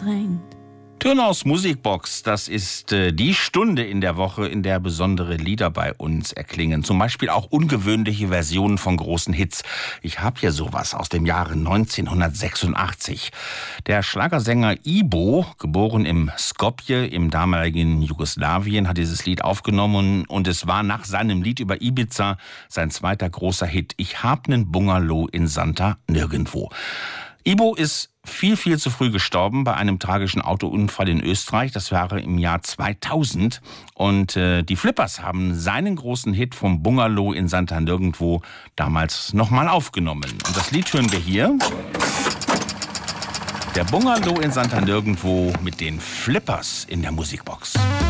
drängt. Türnaus Musikbox, das ist die Stunde in der Woche, in der besondere Lieder bei uns erklingen. Zum Beispiel auch ungewöhnliche Versionen von großen Hits. Ich habe hier sowas aus dem Jahre 1986. Der Schlagersänger Ibo, geboren im Skopje im damaligen Jugoslawien, hat dieses Lied aufgenommen und es war nach seinem Lied über Ibiza sein zweiter großer Hit. Ich hab nen Bungalow in Santa Nirgendwo. Ibo ist viel zu früh gestorben bei einem tragischen Autounfall in Österreich. Das war im Jahr 2000. Und die Flippers haben seinen großen Hit vom Bungalow in Santa Nirgendwo damals nochmal aufgenommen. Und das Lied hören wir hier. Der Bungalow in Santa Nirgendwo mit den Flippers in der Musikbox.